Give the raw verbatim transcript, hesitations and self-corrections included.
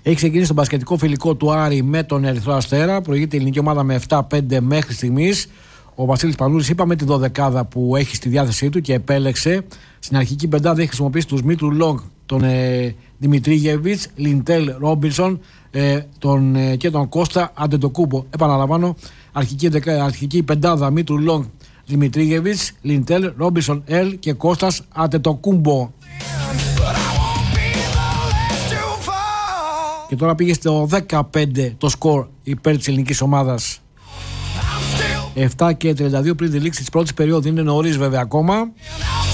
Έχει ξεκινήσει τον μπασκετικό φιλικό του Άρη με τον Ερυθρό Αστέρα. Προηγείται η ελληνική ομάδα με επτά πέντε μέχρι στιγμής. Ο Βασίλης Πανούλης είπαμε τη δωδεκάδα που έχει στη διάθεσή του και επέλεξε. Στην αρχική πεντάδα έχει χρησιμοποιήσει τους Μήτρου Λόγκ, τον ε, Δημητρίγεβιτς, Λιντέλ Ρόμπινσον ε, τον, ε, και τον Κώστα Αντετοκούμπο. Επαναλαμβάνω, αρχική, δεκα, αρχική πεντάδα Μήτρου Λόγκ, Δημητρίγεβιτς, Λιντέλ Ρόμπινσον Ελ και Κώστας Αντετοκούμπο. Και τώρα πήγε στο δεκαπέντε το σκορ υπέρ της ελληνικής ομάδας. επτά και τριάντα δύο πριν τη λήξη της πρώτης περίοδου, είναι νωρίς βέβαια ακόμα.